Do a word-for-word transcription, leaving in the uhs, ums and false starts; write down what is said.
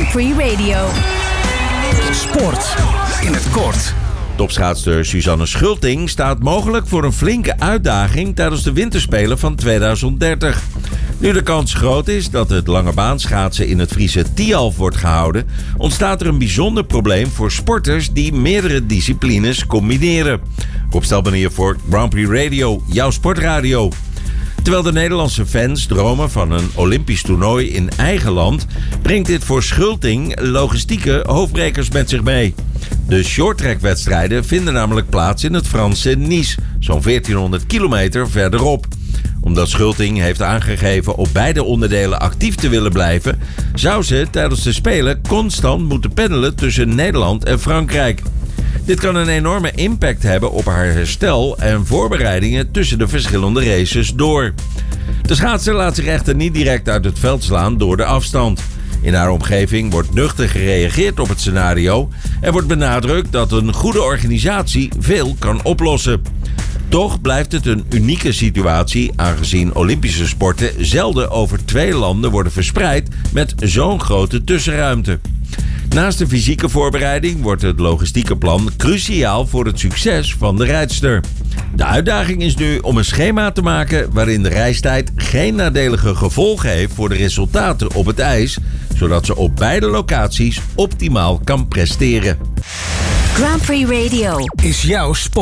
Grand Prix Radio. Sport in het kort. Topschaatster Suzanne Schulting staat mogelijk voor een flinke uitdaging tijdens de winterspelen van tweeduizend dertig. Nu de kans groot is dat het langebaanschaatsen in het Friese Tialf wordt gehouden, ontstaat er een bijzonder probleem voor sporters die meerdere disciplines combineren. Rob Stelman hier voor Grand Prix Radio, jouw sportradio. Terwijl de Nederlandse fans dromen van een Olympisch toernooi in eigen land, brengt dit voor Schulting logistieke hoofdbrekers met zich mee. De shorttrackwedstrijden vinden namelijk plaats in het Franse Nice, zo'n veertienhonderd kilometer verderop. Omdat Schulting heeft aangegeven op beide onderdelen actief te willen blijven, zou ze tijdens de Spelen constant moeten pendelen tussen Nederland en Frankrijk. Dit kan een enorme impact hebben op haar herstel en voorbereidingen tussen de verschillende races door. De schaatser laat zich echter niet direct uit het veld slaan door de afstand. In haar omgeving wordt nuchter gereageerd op het scenario en wordt benadrukt dat een goede organisatie veel kan oplossen. Toch blijft het een unieke situatie aangezien Olympische sporten zelden over twee landen worden verspreid met zo'n grote tussenruimte. Naast de fysieke voorbereiding wordt het logistieke plan cruciaal voor het succes van de rijdster. De uitdaging is nu om een schema te maken waarin de reistijd geen nadelige gevolgen heeft voor de resultaten op het ijs, zodat ze op beide locaties optimaal kan presteren. Grand Prix Radio Is jouw sport.